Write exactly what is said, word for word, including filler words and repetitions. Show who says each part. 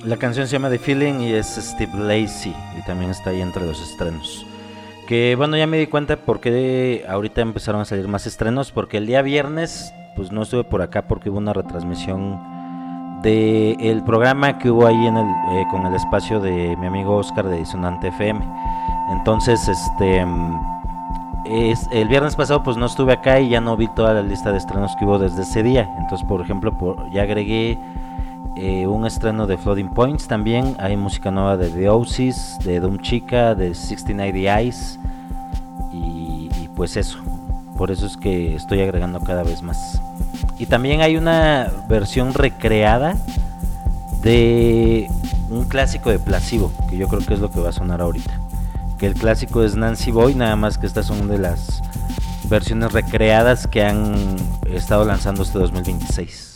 Speaker 1: La canción se llama The Feeling y es Steve Lacy y también está ahí entre los estrenos. Que bueno, ya me di cuenta porque ahorita empezaron a salir más estrenos, porque el día viernes pues no estuve por acá porque hubo una retransmisión de el programa que hubo ahí en el eh, con el espacio de mi amigo Oscar de Disonante F M. Entonces, este es, el viernes pasado pues no estuve acá y ya no vi toda la lista de estrenos que hubo desde ese día. Entonces, por ejemplo, por, ya agregué eh, un estreno de Floating Points también. Hay música nueva de The Oasis, de Doom Chica, de sesenta y nueve Eyes y, y pues eso. Por eso es que estoy agregando cada vez más. Y también hay una versión recreada de un clásico de Placebo, que yo creo que es lo que va a sonar ahorita. Que el clásico es Nancy Boy, nada más que estas son de las versiones recreadas que han estado lanzando este dos mil veintiséis.